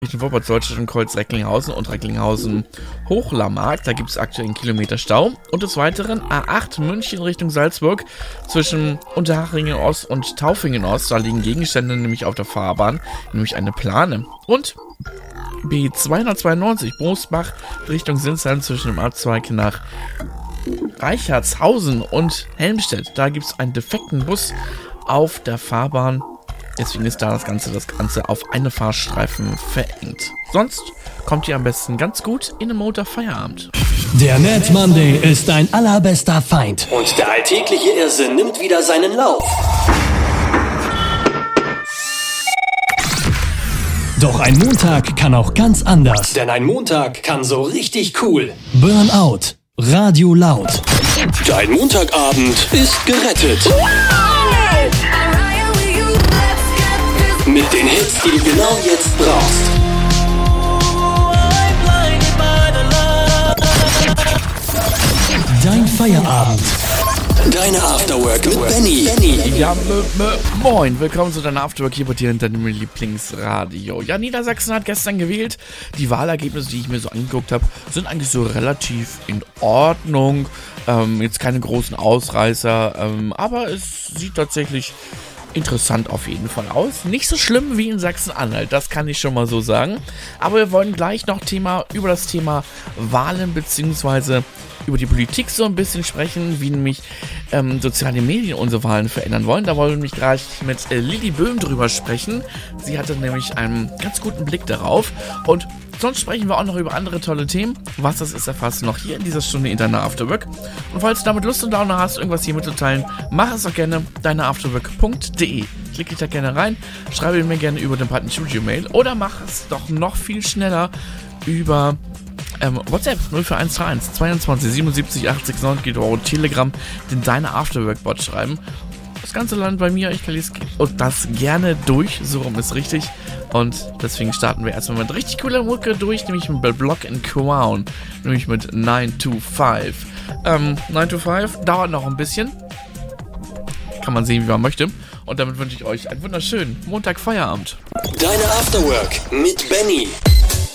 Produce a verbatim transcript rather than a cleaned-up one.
Richtung Vorpommern, und Kreuz Recklinghausen und Recklinghausen-Hochlarmarkt. Da gibt es aktuell einen Kilometer Stau. Und des Weiteren A acht München Richtung Salzburg zwischen Unterhachingen Ost und Taufingen Ost. Da liegen Gegenstände nämlich auf der Fahrbahn, nämlich eine Plane. Und B zweihundertzweiundneunzig Boosbach Richtung Sinsheim zwischen dem Abzweig nach Reichartshausen und Helmstedt. Da gibt es einen defekten Bus auf der Fahrbahn. Deswegen ist da das Ganze, das Ganze auf eine Fahrstreifen verengt. Sonst kommt ihr am besten ganz gut in den Motor-Feierabend. Der Mad Monday ist dein allerbester Feind. Und der alltägliche Irrsinn nimmt wieder seinen Lauf. Doch ein Montag kann auch ganz anders. Denn ein Montag kann so richtig cool. Burnout. Radio laut. Dein Montagabend ist gerettet. Mit den Hits, die du genau jetzt brauchst. Dein Feierabend. Deine Afterwork mit Benny. Benny. Ja, m- m- moin, willkommen zu deiner Afterwork hier bei dir hinter dem Lieblingsradio. Ja, Niedersachsen hat gestern gewählt. Die Wahlergebnisse, die ich mir so angeguckt habe, sind eigentlich so relativ in Ordnung. Ähm, jetzt keine großen Ausreißer, ähm, aber es sieht tatsächlich interessant auf jeden Fall aus. Nicht so schlimm wie in Sachsen-Anhalt, das kann ich schon mal so sagen. Aber wir wollen gleich noch Thema über das Thema Wahlen bzw. über die Politik so ein bisschen sprechen, wie nämlich ähm, soziale Medien unsere Wahlen verändern wollen. Da wollen wir nämlich gleich mit äh, Lilly Böhm drüber sprechen. Sie hatte nämlich einen ganz guten Blick darauf. Und sonst sprechen wir auch noch über andere tolle Themen. Was das ist, erfasst du noch hier in dieser Stunde in deiner Afterwork. Und falls du damit Lust und Laune hast, irgendwas hier mitzuteilen, mach es doch gerne deineafterwork punkt de. Klick dich da gerne rein, schreibe mir gerne über den Button Studio Mail oder mach es doch noch viel schneller über ähm, WhatsApp null vier eins drei eins zweiundzwanzig siebenundsiebzig achtzig neunzig oder Telegram den Deine Afterwork Bot schreiben. Das ganze Land bei mir, ich lese und das gerne durch, so rum ist richtig. Und deswegen starten wir erstmal mit richtig cooler Mucke durch, nämlich mit Block and Crown, nämlich mit nine to five. Ähm, nine to five dauert noch ein bisschen. Kann man sehen, wie man möchte. Und damit wünsche ich euch einen wunderschönen Montag-Feierabend. Deine Afterwork mit Benny.